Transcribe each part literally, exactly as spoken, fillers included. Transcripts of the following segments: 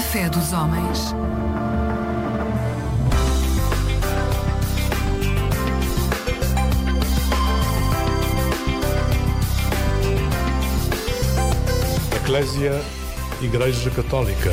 fé dos homens. Eclésia, Igreja Católica.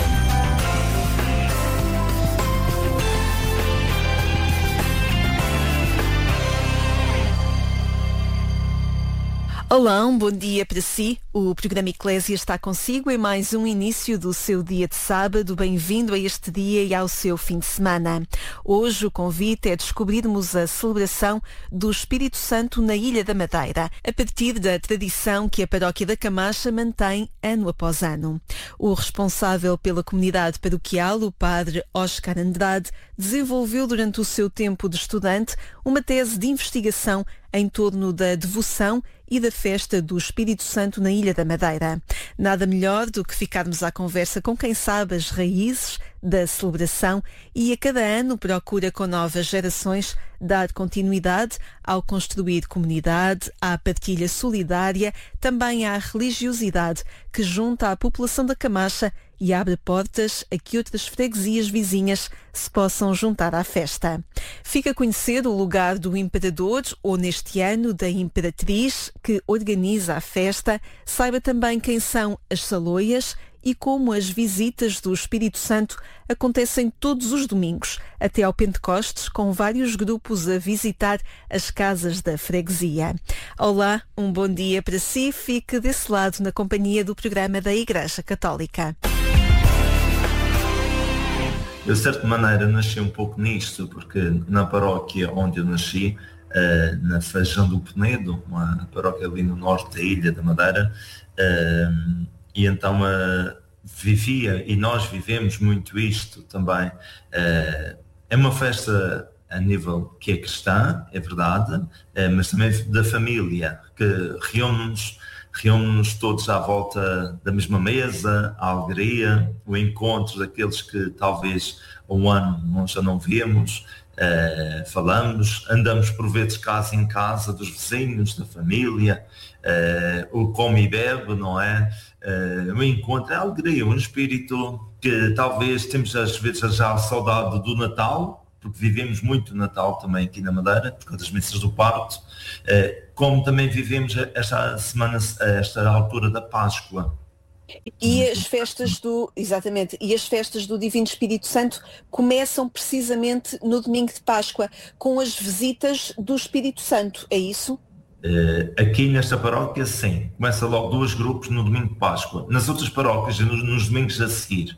Olá, um bom dia para si. O programa Eclésia está consigo em mais um início do seu dia de sábado. Bem-vindo a este dia e ao seu fim de semana. Hoje o convite é descobrirmos a celebração do Espírito Santo na Ilha da Madeira, a partir da tradição que a Paróquia da Camacha mantém ano após ano. O responsável pela comunidade paroquial, o padre Oscar Andrade, desenvolveu durante o seu tempo de estudante uma tese de investigação em torno da devoção e da festa do Espírito Santo na Ilha da Madeira. Nada melhor do que ficarmos à conversa com quem sabe as raízes da celebração e a cada ano procura com novas gerações dar continuidade ao construir comunidade, à partilha solidária, também à religiosidade que junta a população da Camacha e abre portas a que outras freguesias vizinhas se possam juntar à festa. Fica a conhecer o lugar do Imperador, ou neste ano da Imperatriz, que organiza a festa. Saiba também quem são as Saloias e como as visitas do Espírito Santo acontecem todos os domingos, até ao Pentecostes, com vários grupos a visitar as casas da freguesia. Olá, um bom dia para si. Fique desse lado na companhia do programa da Igreja Católica. Eu, de certa maneira, nasci um pouco nisto, porque na paróquia onde eu nasci, uh, na Feijão do Penedo, uma paróquia ali no norte da Ilha da Madeira, uh, e então uh, vivia, e nós vivemos muito isto também. Uh, é uma festa a nível que é cristã, é verdade, uh, mas também da família, que reúne-nos reúne-nos todos à volta da mesma mesa, a alegria, o encontro daqueles que talvez há um ano nós já não vemos, uh, falamos, andamos por vezes casa em casa dos vizinhos, da família, uh, o come e bebe, não é? Uh, o encontro, a alegria, um espírito que talvez temos às vezes já saudade do Natal, porque vivemos muito o Natal também aqui na Madeira, por causa das missas do parto, como também vivemos esta semana, esta altura da Páscoa. E as festas do, exatamente, e as festas do Divino Espírito Santo começam precisamente no domingo de Páscoa, com as visitas do Espírito Santo, é isso? Aqui nesta paróquia, sim. Começa logo dois grupos no domingo de Páscoa. Nas outras paróquias, nos, nos domingos a seguir.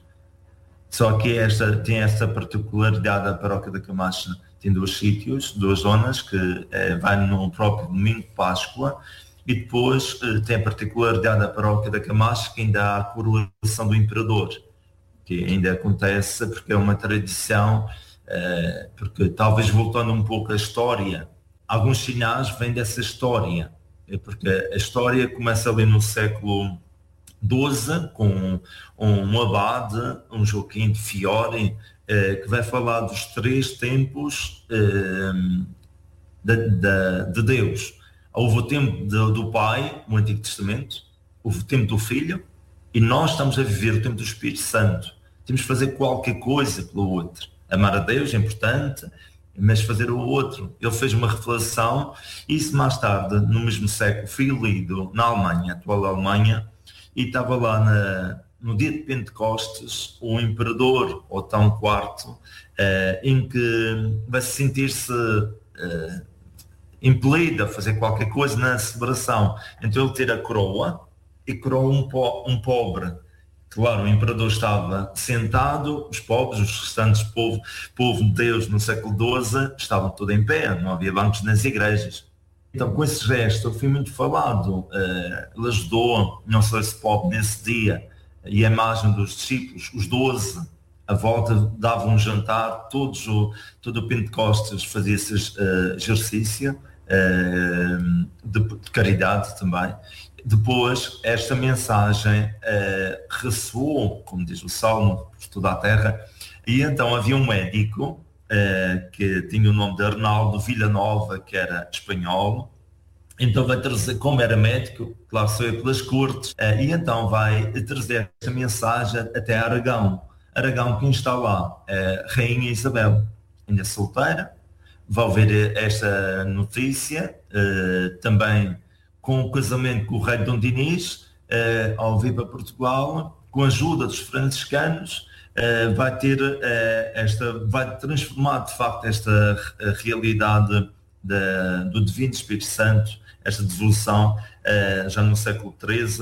Só que esta, tem esta particularidade, a paróquia da Camacha tem dois sítios, duas zonas, que eh, vai no próprio domingo de Páscoa, e depois eh, tem a particularidade da paróquia da Camacha, que ainda há a coroação do Imperador, que ainda acontece porque é uma tradição, eh, porque talvez voltando um pouco à história, alguns sinais vêm dessa história, porque a história começa ali no século doze, com um abade, um Joaquim de Fiore, eh, que vai falar dos três tempos eh, de, de, de Deus. Houve o tempo de, do Pai, no Antigo Testamento, houve o tempo do Filho, e nós estamos a viver o tempo do Espírito Santo. Temos que fazer qualquer coisa pelo outro. Amar a Deus é importante, mas fazer o outro. Ele fez uma reflexão, e isso mais tarde, no mesmo século, foi lido na Alemanha, atual Alemanha, e estava lá na, no dia de Pentecostes o Imperador Otão quarto, eh, em que vai se sentir-se eh, impelido a fazer qualquer coisa na celebração. Então ele tira a coroa e coroa um, po, um pobre. Claro, o Imperador estava sentado, os pobres, os restantes povo, povo de Deus no século doze, estavam todos em pé, não havia bancos nas igrejas. Então, com esse gesto, foi muito falado. Uh, ele ajudou, não só esse pobre nesse dia, e a imagem dos discípulos, os doze, à volta davam um jantar, todos o, todo o Pentecostes fazia esse uh, exercício uh, de, de caridade também. Depois, esta mensagem uh, ressoou, como diz o Salmo, por toda a terra, e então havia um médico, Uh, que tinha o nome de Arnaldo Villanova, que era espanhol. Então vai trazer, como era médico, claro, saiu pelas cortes, uh, e então vai trazer esta mensagem até Aragão. Aragão, quem está lá é a Rainha Isabel, ainda solteira. Vão ver esta notícia, uh, também com o casamento com o rei Dom Dinis, uh, ao vir para Portugal, com a ajuda dos franciscanos, uh, vai ter uh, esta, vai transformar de facto esta realidade da, do Divino Espírito Santo, esta devolução, uh, já no século treze,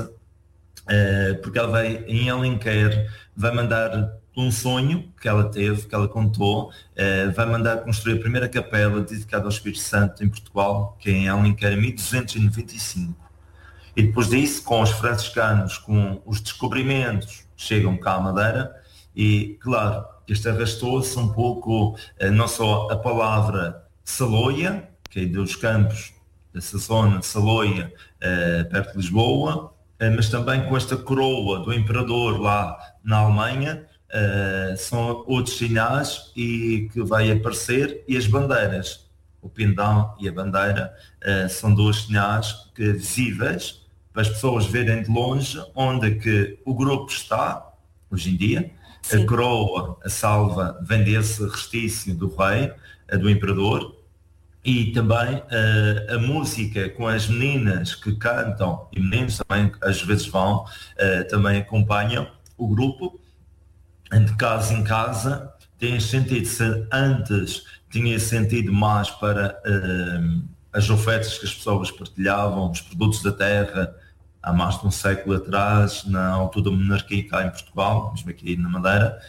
uh, porque ela vai, em Alenquer, vai mandar um sonho que ela teve, que ela contou, uh, vai mandar construir a primeira capela dedicada ao Espírito Santo em Portugal, que é em Alenquer, em mil duzentos e noventa e cinco. E depois disso, com os franciscanos, com os descobrimentos, chegam cá à Madeira e, claro, este arrastou-se um pouco, uh, não só a palavra Saloia, que é dos campos dessa zona de Saloia, uh, perto de Lisboa, uh, mas também com esta coroa do imperador lá na Alemanha. Uh, são outros sinais e que vai aparecer, e as bandeiras, o pendão e a bandeira, uh, são dois sinais que, visíveis para as pessoas verem de longe onde que o grupo está hoje em dia. Sim. A coroa, a salva, vem desse restício do rei, uh, do imperador, e também uh, a música com as meninas que cantam, e meninos também às vezes vão, uh, também acompanham o grupo de casa em casa. Tem sentido, se antes tinha sentido mais para uh, as ofertas que as pessoas partilhavam, os produtos da terra, há mais de um século atrás, na altura da monarquia cá em Portugal, mesmo aqui na Madeira,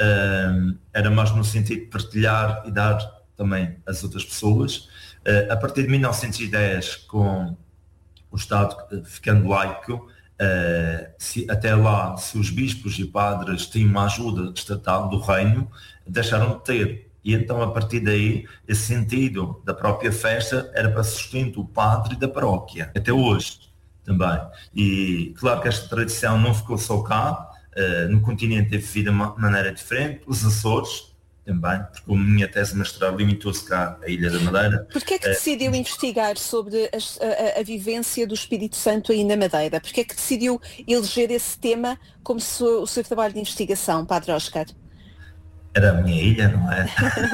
uh, era mais no sentido de partilhar e dar também às outras pessoas. Uh, a partir de mil novecentos e dez, com o Estado ficando laico, Uh, se, até lá, se os bispos e padres tinham uma ajuda estatal do reino, deixaram de ter. E então, a partir daí, esse sentido da própria festa era para sustento do padre e da paróquia, até hoje também. E claro que esta tradição não ficou só cá, uh, no continente teve vida de uma maneira diferente, os Açores também, porque a minha tese mestrado limitou-se cá à Ilha da Madeira. Porquê é que decidiu uh, investigar sobre a, a, a vivência do Espírito Santo aí na Madeira? Porquê é que decidiu eleger esse tema como se, o seu trabalho de investigação, Padre Óscar? Era a minha ilha, não é?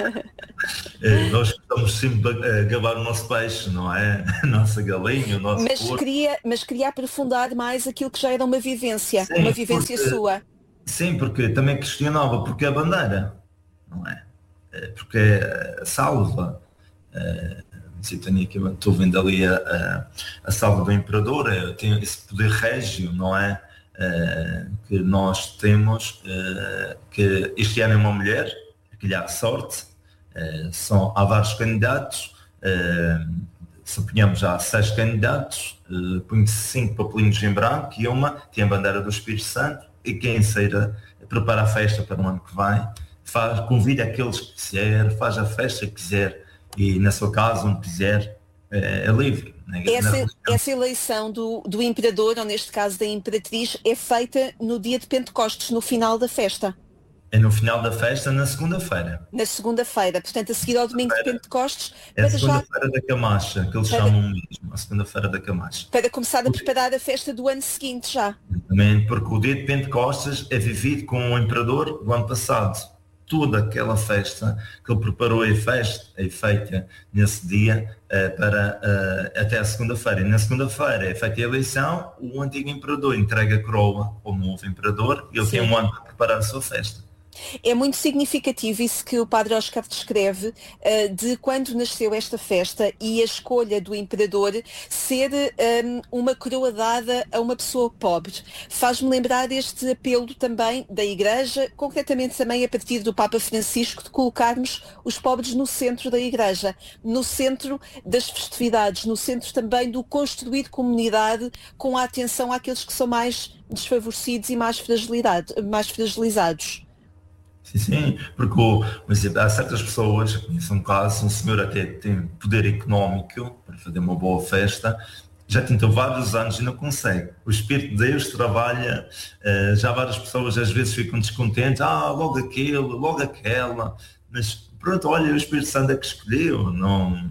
Nós estamos sempre a gabar o nosso peixe, não é? A nossa galinha, o nosso mas porco. queria, mas queria aprofundar mais aquilo que já era uma vivência, sim, uma vivência porque, sua. Sim, porque também questionava porque a bandeira, não é? Porque a salva, a, estou vendo ali a, a, a salva do imperador, tem esse poder régio, não é? Uh, que nós temos, uh, que este ano é uma mulher, que lhe há sorte, uh, são, há vários candidatos, uh, suponhamos já seis candidatos, uh, põe-se cinco papelinhos em branco e uma tem a bandeira do Espírito Santo, e quem sair prepara a festa para o ano que vem, faz, convida aqueles que quiser, faz a festa que quiser, e na sua casa, onde quiser, é, é livre. Essa, essa eleição do, do imperador, ou neste caso da imperatriz, é feita no dia de Pentecostes, no final da festa. É no final da festa, na segunda-feira. Na segunda-feira, portanto a seguir ao domingo de Pentecostes. É a segunda-feira já... da Camacha, que eles para... chamam mesmo, a segunda-feira da Camacha. Para começar a preparar a festa do ano seguinte já. Exatamente, porque o dia de Pentecostes é vivido com o imperador do ano passado. Toda aquela festa que ele preparou é feita, é feita nesse dia uh, para, uh, até a segunda-feira. E na segunda-feira é feita a eleição, o antigo imperador entrega a coroa ao novo imperador e ele Sim. tem um ano para preparar a sua festa. É muito significativo isso que o Padre Óscar descreve, uh, de quando nasceu esta festa e a escolha do imperador ser um, uma coroa dada a uma pessoa pobre. Faz-me lembrar este apelo também da Igreja, concretamente também a partir do Papa Francisco, de colocarmos os pobres no centro da Igreja, no centro das festividades, no centro também do construir comunidade, com a atenção àqueles que são mais desfavorecidos e mais, fragilidade, mais fragilizados. Sim, sim, porque por exemplo, há certas pessoas, conheço um caso, um senhor até tem poder económico para fazer uma boa festa, já tentou vários anos e não consegue. O Espírito de Deus trabalha, uh, já várias pessoas às vezes ficam descontentes, ah, logo aquele, logo aquela, mas pronto, olha, o Espírito Santo é que escolheu, não,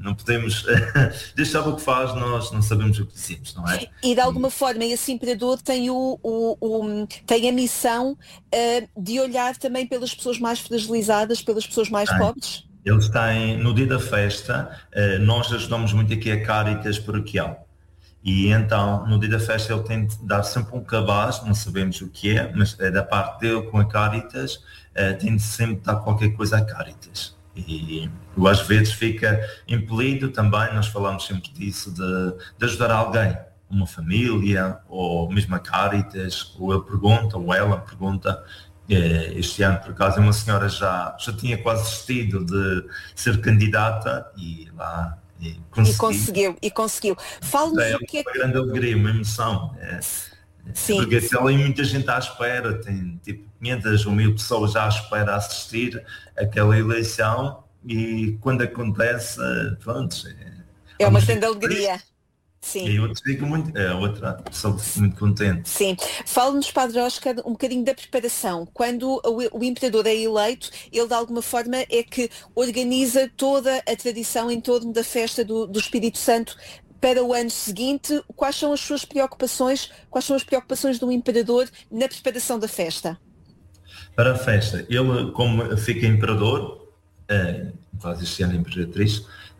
não podemos deixar o que faz, nós não sabemos o que dizemos, não é? E de alguma forma esse imperador tem, o, o, o, tem a missão uh, de olhar também pelas pessoas mais fragilizadas, pelas pessoas mais Tem. pobres? Eles têm, no dia da festa, uh, nós ajudamos muito aqui a Cáritas paroquial. E então, no dia da festa, ele tem de dar sempre um cabaz, não sabemos o que é, mas é da parte dele com a Cáritas, uh, tem de sempre dar qualquer coisa a Cáritas. E eu, às vezes fica impelido também, nós falamos sempre disso, de, de ajudar alguém, uma família, ou mesmo a Cáritas, ou ele pergunta, ou ela pergunta. Este ano, por acaso, uma senhora já, já tinha quase desistido de ser candidata e lá e conseguiu. E conseguiu, e conseguiu. Fale-nos é o que é que... uma grande alegria, uma emoção. É, Sim. Porque tem muita gente à espera, tem tipo quinhentas ou mil pessoas já à espera a assistir àquela eleição e quando acontece, pronto. É, é uma grande alegria. Sim. E outros ficam muito, a outra pessoa fica muito contente. Sim. Fale-nos, Padre Oscar, um bocadinho da preparação. Quando o, o imperador é eleito, ele de alguma forma é que organiza toda a tradição em torno da festa do, do Espírito Santo para o ano seguinte. Quais são as suas preocupações, quais são as preocupações do imperador na preparação da festa? Para a festa, ele como fica imperador, uh, quase este ano imperatriz,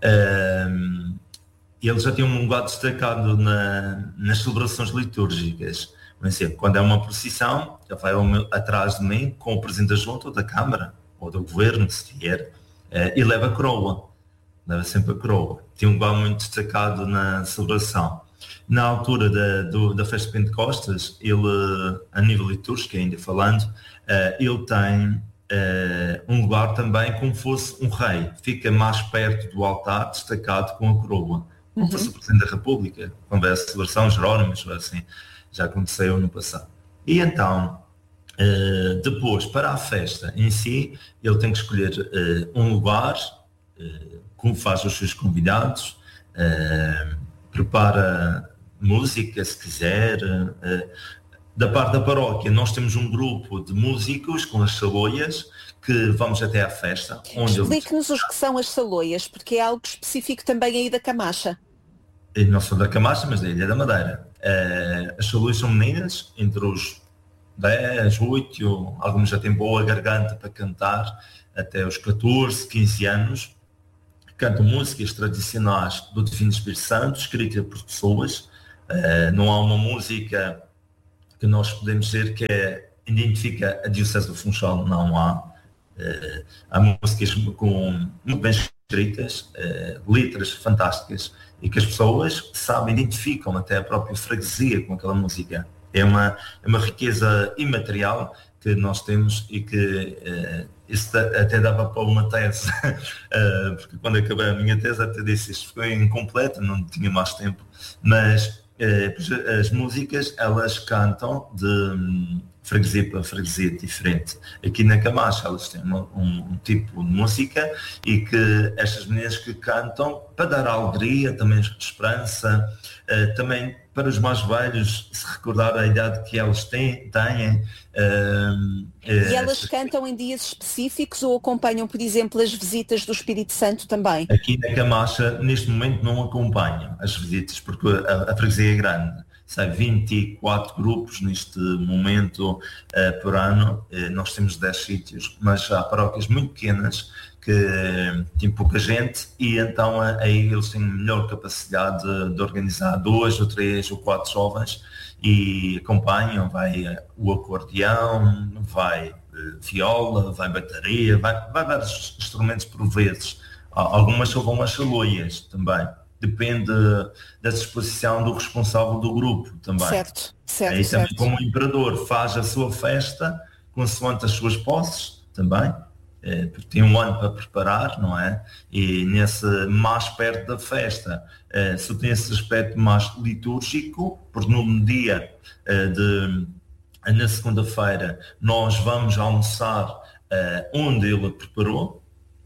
uh, ele já tem um lugar destacado na, nas celebrações litúrgicas. Por exemplo, quando é uma procissão, ele vai ao meu, atrás de mim com o presidente da junta, ou da Câmara, ou do Governo, se vier, uh, e leva a coroa. Leva sempre a coroa. Tem um lugar muito destacado na celebração. Na altura da, do, da festa de Pentecostes, ele, a nível litúrgico, ainda falando, uh, ele tem uh, um lugar também como fosse um rei. Fica mais perto do altar, destacado com a coroa. Como fosse o Presidente da República, quando é a celebração, Jerónimos, assim, já aconteceu no passado. E então, uh, depois, para a festa em si, ele tem que escolher uh, um lugar, uh, como faz os seus convidados, uh, prepara música, se quiser. Uh, da parte da paróquia, nós temos um grupo de músicos com as saloias, que vamos até à festa. Explique-nos eles... os que são as saloias, porque é algo específico também aí da Camacha. Não são da Camacha, mas da Ilha da Madeira. Uh, as saloias são meninas, entre os dez, oito, algumas já têm boa garganta para cantar, até os catorze, quinze anos. Cantam músicas tradicionais do Divino Espírito Santo, escritas por pessoas. Uh, não há uma música que nós podemos dizer que é, identifica a Diocese do Funchal, não há. Uh, há músicas com, muito bem escritas, uh, letras fantásticas e que as pessoas sabem, identificam até a própria freguesia com aquela música. É uma, é uma riqueza imaterial que nós temos e que uh, isso até dava para uma tese, uh, porque quando acabei a minha tese até disse isto ficou incompleto, não tinha mais tempo, mas uh, as músicas elas cantam de um, freguesia para freguesia diferente. Aqui na Camacha elas têm uma, um, um tipo de música e que estas meninas que cantam para dar alegria, também esperança, uh, também para os mais velhos se recordar a idade que elas têm. têm uh, e elas uh, cantam em dias específicos ou acompanham, por exemplo, as visitas do Espírito Santo também? Aqui na Camacha, neste momento, não acompanham as visitas, porque a, a freguesia é grande. Sai vinte e quatro grupos neste momento uh, por ano. Uh, nós temos dez sítios, mas há paróquias muito pequenas que uh, têm pouca gente e então uh, aí eles têm melhor capacidade de, de organizar dois ou três ou quatro jovens e acompanham. Vai uh, o acordeão, vai uh, viola, vai bateria, vai, vai vários instrumentos por vezes. Uh, algumas só vão às saloias também. Depende da disposição do responsável do grupo também. Certo, certo, aí também certo. Como o imperador faz a sua festa consoante as suas posses também, é, porque tem um ano para preparar, não é? E nesse mais perto da festa, é, se tem esse aspecto mais litúrgico, porque no dia é, de na segunda-feira nós vamos almoçar é, onde ele preparou.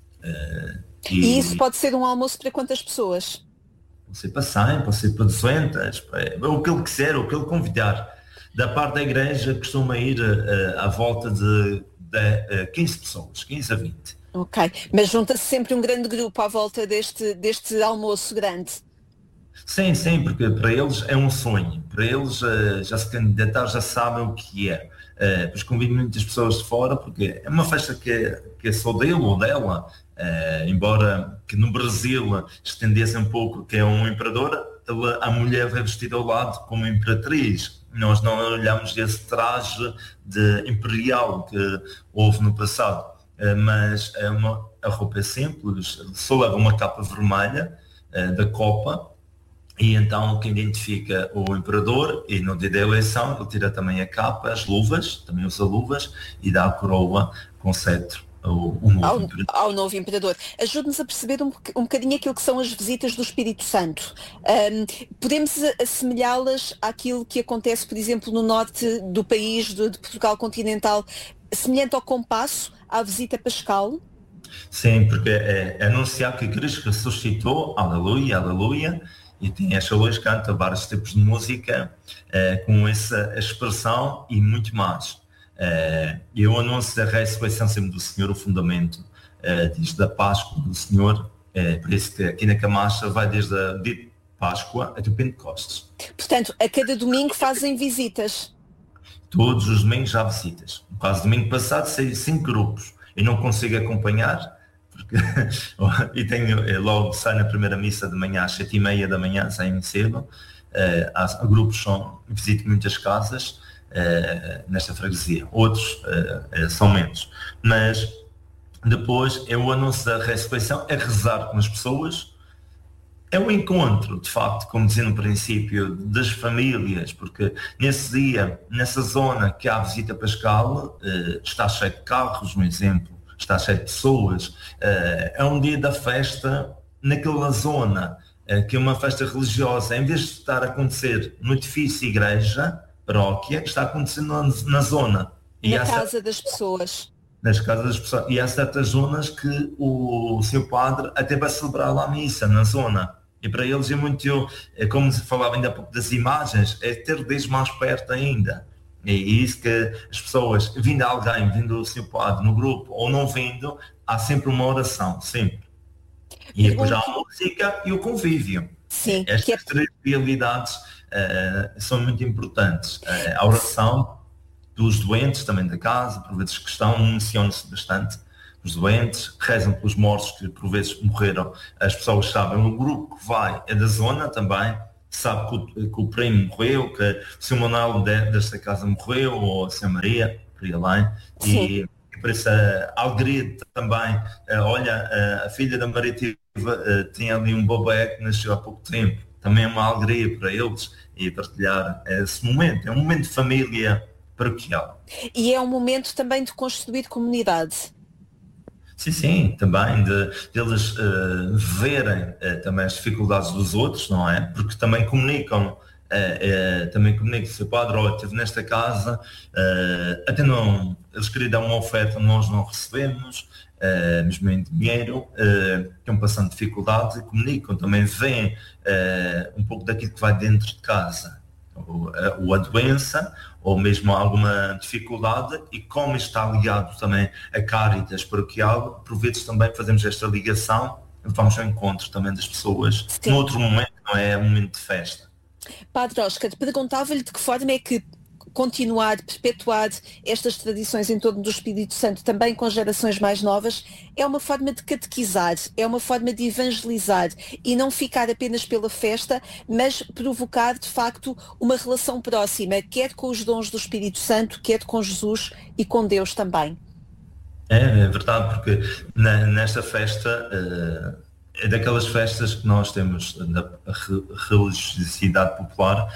É, e... e isso pode ser um almoço para quantas pessoas? Pode ser para cem, pode ser para duzentas, o que ele quiser, o que ele convidar. Da parte da igreja costuma ir uh, à volta de, de uh, quinze pessoas, quinze a vinte. Ok, mas junta-se sempre um grande grupo à volta deste, deste almoço grande. Sim, sim, porque para eles é um sonho. Para eles uh, já se candidataram, já sabem o que é. Uh, pois convido muitas pessoas de fora, porque é uma festa que é, que é só dele ou dela, uh, embora que no Brasil estendesse um pouco que é um imperador, ela, a mulher vai vestida ao lado como imperatriz. Nós não olhamos esse traje de imperial que houve no passado, uh, mas é uma, a roupa é simples, só leva uma capa vermelha uh, da copa. E então quem identifica o imperador, e no dia da eleição ele tira também a capa, as luvas, também usa luvas, e dá a coroa com cetro ao, ao novo ao, imperador. Ao novo imperador. Ajude-nos a perceber um, um bocadinho aquilo que são as visitas do Espírito Santo. Um, podemos assemelhá-las àquilo que acontece, por exemplo, no norte do país, de, de Portugal continental, semelhante ao compasso, à visita pascal? Sim, porque é, é anunciar que Cristo ressuscitou, aleluia, aleluia, e tem esta luz, canta vários tipos de música uh, com essa expressão e muito mais. Uh, e o anúncio da ressurreição sempre do Senhor, o fundamento uh, diz da Páscoa do Senhor, uh, por isso que aqui na Camacha vai desde a de Páscoa até o Pentecostes. Portanto, a cada domingo fazem visitas? Todos os domingos há visitas. No caso, domingo passado, saí cinco grupos. Eu não consigo acompanhar, porque e tenho, logo saio na primeira missa de manhã às sete e meia da manhã, saio cedo. Uh, há, há grupos são, visito muitas casas uh, nesta freguesia, outros uh, uh, são menos. Mas depois é o anúncio da ressurreição, é rezar com as pessoas, é o encontro, de facto, como dizia no princípio, das famílias, porque nesse dia, nessa zona que há a visita pascal, uh, está cheio de carros, um exemplo, está cheio de pessoas, uh, é um dia da festa naquela zona, uh, que é uma festa religiosa, em vez de estar a acontecer no edifício igreja, paróquia, está acontecendo na, na zona. E na casa certas, das pessoas. Nas casas das pessoas. E há certas zonas que o, o seu padre até vai celebrar lá a missa, na zona. E para eles é muito, é como se falava ainda há pouco das imagens, é ter Deus mais perto ainda. E isso que as pessoas, vindo alguém, vindo o seu padre no grupo ou não vindo, há sempre uma oração, sempre. E depois há a música e o convívio. Sim. Estas é... três realidades uh, são muito importantes. Uh, a oração dos doentes também da casa, por vezes que estão, menciona-se bastante. Os doentes rezam pelos mortos que por vezes morreram. As pessoas sabem, o grupo que vai é da zona também, sabe que o, que o primo morreu, que o seu Manuel de, desta casa morreu, ou a senhora Maria, por aí além, e, e por isso a alegria também, uh, olha, uh, a filha da Maria tive, uh, tinha ali um bebé que nasceu há pouco tempo, também é uma alegria para eles, e partilhar esse momento, é um momento de família paroquial. E é um momento também de construir comunidade. Sim, sim, também de, de eles uh, verem uh, também as dificuldades dos outros, não é? Porque também comunicam, uh, uh, também comunicam, se o padre, olha, esteve nesta casa, uh, até não, eles queriam dar uma oferta, nós não recebemos, uh, mesmo em dinheiro, uh, estão passando dificuldades e comunicam, também veem uh, um pouco daquilo que vai dentro de casa, ou, ou a doença, ou mesmo alguma dificuldade, e como está ligado também a Cáritas paroquial, por vezes também fazemos esta ligação, vamos ao encontro também das pessoas, Sim. no outro momento, não é um momento de festa. Padre Óscar, perguntava-lhe de que forma é que continuar, perpetuar estas tradições em torno do Espírito Santo, também com gerações mais novas, é uma forma de catequizar, é uma forma de evangelizar e não ficar apenas pela festa, mas provocar de facto uma relação próxima, quer com os dons do Espírito Santo, quer com Jesus e com Deus também. É, é verdade, porque na, nesta festa uh, é daquelas festas que nós temos da religiosidade popular,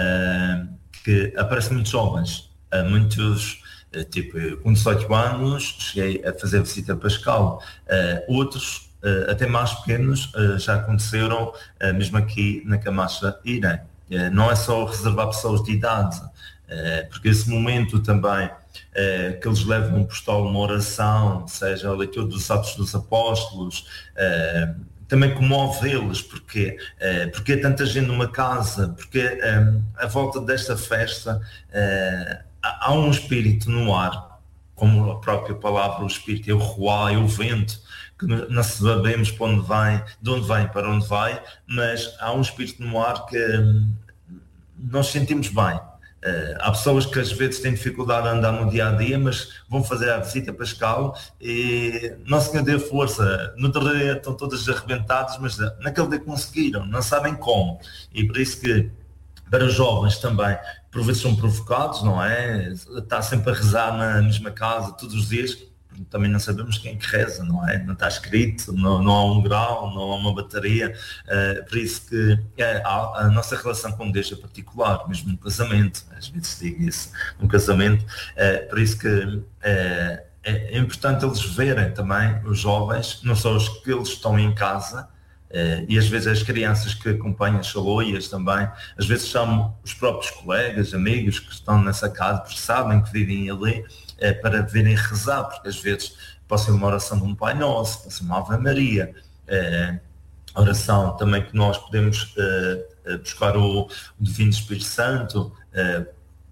uh, que aparecem muitos jovens, muitos, tipo, com dezoito anos, cheguei a fazer visita pascal, outros, até mais pequenos, já aconteceram, mesmo aqui na Camacha Irem. Não é só reservar pessoas de idade, porque esse momento também, que eles levam um postal, uma oração, seja a leitura dos Atos dos Apóstolos, também comove eles, porque, uh, porque é tanta gente numa casa, porque um, à volta desta festa uh, há um espírito no ar, como a própria palavra, o Espírito é o ruá, é o vento, que não sabemos para onde vai, de onde vem para onde vai, mas há um Espírito no ar que hum, nós sentimos bem. Uh, há pessoas que às vezes têm dificuldade a andar no dia a dia, mas vão fazer a visita pascal e não se dê força. No outro dia estão todas arrebentadas, mas naquele dia conseguiram, não sabem como. E por isso que para os jovens também, por vezes são provocados, não é? Está sempre a rezar na mesma casa todos os dias, porque também não sabemos quem é que reza, não é? Não está escrito, não, não há um grau, não há uma bateria, uh, por isso que é, a, a nossa relação com Deus é particular, mesmo no casamento, às vezes digo isso, no casamento, uh, por isso que uh, é, é importante eles verem também, os jovens, não só os que eles estão em casa, Uh, e às vezes as crianças que acompanham as chaloias também, às vezes são os próprios colegas, amigos que estão nessa casa, porque sabem que vivem ali, uh, para virem rezar, porque às vezes pode ser uma oração de um Pai Nosso, pode ser uma Ave Maria, uh, oração também que nós podemos uh, buscar o, o Divino Espírito Santo, uh,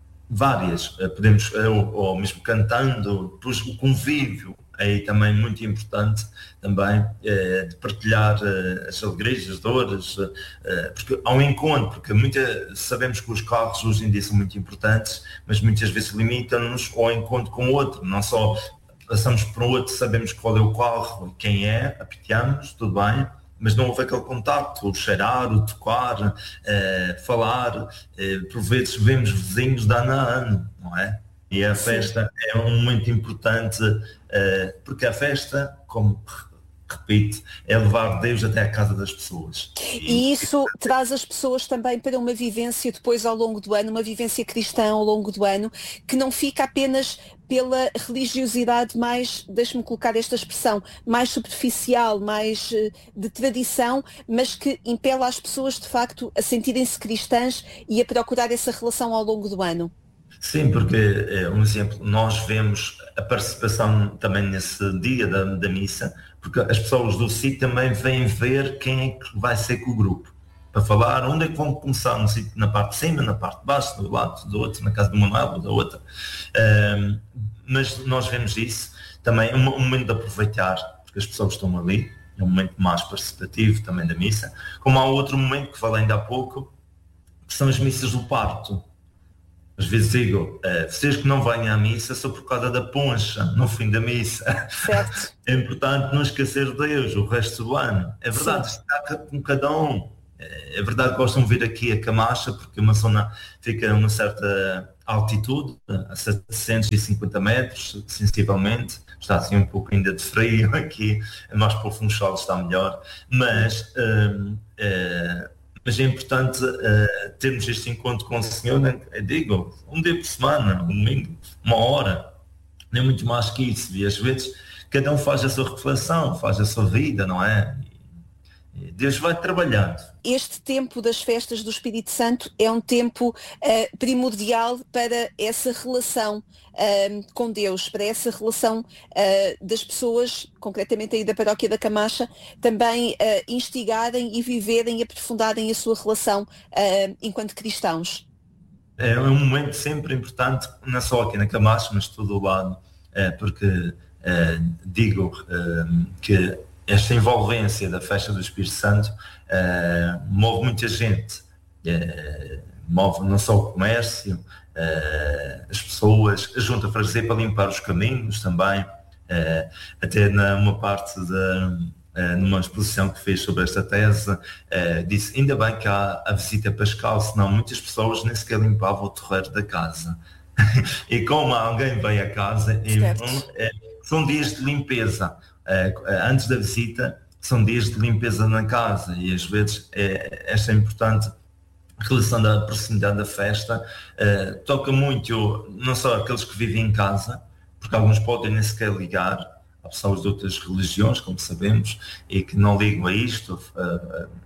várias, uh, podemos, uh, ou, ou mesmo cantando, depois o convívio, aí também muito importante também eh, de partilhar eh, as alegrias, as dores, eh, porque há um encontro, porque muita, sabemos que os carros hoje em dia são muito importantes, mas muitas vezes limitam-nos ao encontro com o outro, não só passamos por um outro, sabemos qual é o carro, quem é, apiteamos, tudo bem, mas não houve aquele contacto, o cheirar, o tocar, eh, falar, eh, por vezes vemos vizinhos de ano a ano, não é? E a festa Sim. é um momento importante, uh, porque a festa, como repito, é levar Deus até a casa das pessoas. E, e isso e... traz as pessoas também para uma vivência depois ao longo do ano, uma vivência cristã ao longo do ano, que não fica apenas pela religiosidade mais, deixe-me colocar esta expressão, mais superficial, mais uh, de tradição, mas que impela as pessoas de facto a sentirem-se cristãs e a procurar essa relação ao longo do ano. Sim, porque, um exemplo, nós vemos a participação também nesse dia da, da missa, porque as pessoas do sítio também vêm ver quem é que vai ser com o grupo, para falar onde é que vão começar, no sítio, na parte de cima, na parte de baixo, do lado do outro, na casa de uma ou da outra. Um, mas nós vemos isso, também um, um momento de aproveitar, porque as pessoas estão ali, é um momento mais participativo também da missa, como há outro momento que falei ainda há pouco, que são as missas do parto. Às vezes digo, uh, vocês que não vêm à missa só por causa da poncha, no fim da missa. Certo. É importante não esquecer de Deus o resto do ano. É verdade, Sim. está com cada um. É verdade que gostam de vir aqui a Camacha, porque uma zona fica a uma certa altitude, a setecentos e cinquenta metros, sensivelmente. Está assim um pouco ainda de frio aqui, mais para o Funchal está melhor. Mas... Uh, uh, Mas é importante uh, termos este encontro com o Senhor, né? Eu digo, um dia por semana, um domingo, uma hora, nem muito mais que isso. E às vezes cada um faz a sua reflexão, faz a sua vida, não é? E Deus vai trabalhando. Este tempo das festas do Espírito Santo é um tempo uh, primordial para essa relação uh, com Deus, para essa relação uh, das pessoas, concretamente aí da Paróquia da Camacha, também uh, instigarem e viverem e aprofundarem a sua relação uh, enquanto cristãos. É um momento sempre importante, não só aqui na Camacha, mas todo o lado, uh, porque uh, digo uh, que esta envolvência da festa do Espírito Santo uh, move muita gente, uh, move não só o comércio, uh, as pessoas, a Junta Freguesia para limpar os caminhos também, uh, até numa parte da, uh, numa exposição que fez sobre esta tese, uh, disse, ainda bem que há a visita pascal, senão muitas pessoas nem sequer limpavam o terreiro da casa. E como alguém veio à casa, e, um, uh, são dias de limpeza. Uh, antes da visita, são dias de limpeza na casa e às vezes é, esta é importante relação da proximidade da festa, uh, toca muito não só aqueles que vivem em casa, porque alguns podem nem sequer ligar, há pessoas de outras religiões, como sabemos, e que não ligam a isto, uh, uh,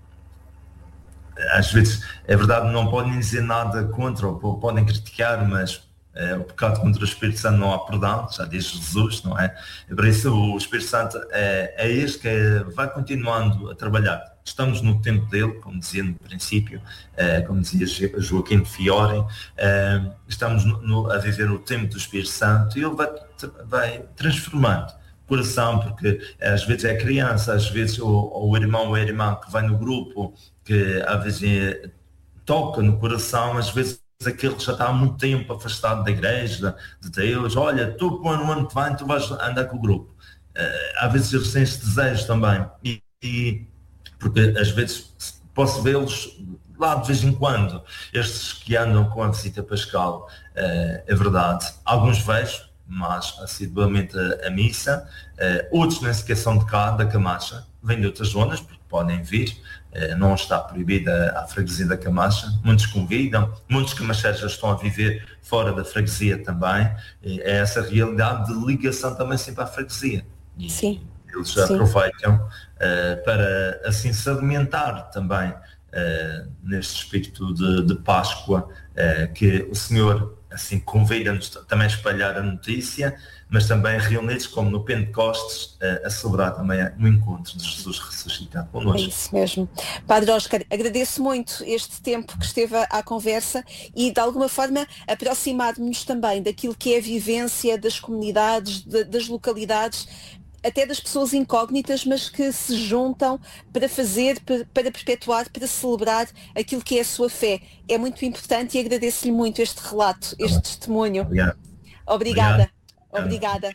às vezes é verdade, não podem dizer nada contra, ou podem criticar, mas É, o pecado contra o Espírito Santo não há perdão, já diz Jesus, não é? Por isso o Espírito Santo é, é este que é, vai continuando a trabalhar. estamos no tempo dele, como dizia no princípio, uh, como dizia Joaquim de Fiore, uh, estamos no, no, a viver o tempo do Espírito Santo e ele vai, vai transformando o coração, porque às vezes é a criança, às vezes o, o irmão ou a irmã que vai no grupo, que às vezes é, toca no coração, às vezes aquele que já está há muito tempo afastado da igreja, de Deus, olha, tu no ano que vem tu vais andar com o grupo. Uh, às vezes eles têm esse desejo também, e, e porque às vezes posso vê-los lá de vez em quando, estes que andam com a visita pascal, uh, é verdade, alguns vejo, mas assiduamente a, a missa, uh, outros nem sequer são de cá, da Camacha, vêm de outras zonas, porque podem vir, não está proibida a freguesia da Camacha, muitos convidam, muitos camacheiros já estão a viver fora da freguesia também, é essa realidade de ligação também sempre à freguesia. E Sim. eles Sim. aproveitam uh, para assim se alimentar também uh, neste espírito de, de Páscoa, uh, que o Senhor assim convida-nos também a espalhar a notícia, mas também reunir-nos como no Pentecostes a, a celebrar também o encontro de Jesus ressuscitado connosco. É isso mesmo. Padre Óscar, agradeço muito este tempo que esteve à conversa e de alguma forma aproximar-nos também daquilo que é a vivência das comunidades, de, das localidades, até das pessoas incógnitas, mas que se juntam para fazer, para, para perpetuar, para celebrar aquilo que é a sua fé. É muito importante e agradeço-lhe muito este relato, este ah, testemunho. Obrigado. Obrigada. Obrigado. Obrigada.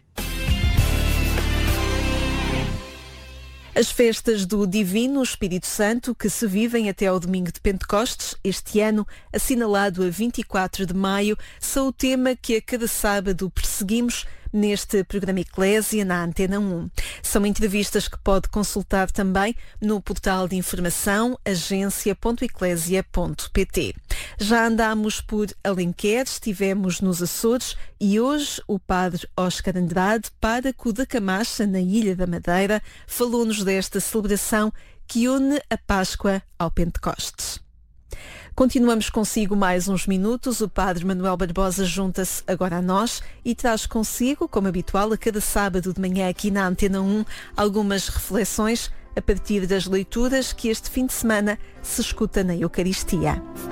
As festas do Divino Espírito Santo, que se vivem até ao domingo de Pentecostes, este ano, assinalado a vinte e quatro de maio, são o tema que a cada sábado perseguimos neste programa Eclésia na Antena um. São entrevistas que pode consultar também no portal de informação agência ponto eclésia ponto pt. Já andámos por Alenquer, estivemos nos Açores e hoje o padre Óscar Andrade, pároco da Camacha, na Ilha da Madeira, falou-nos desta celebração que une a Páscoa ao Pentecostes. Continuamos consigo mais uns minutos. O padre Manuel Barbosa junta-se agora a nós e traz consigo, como habitual, a cada sábado de manhã aqui na Antena um, algumas reflexões a partir das leituras que este fim de semana se escuta na Eucaristia.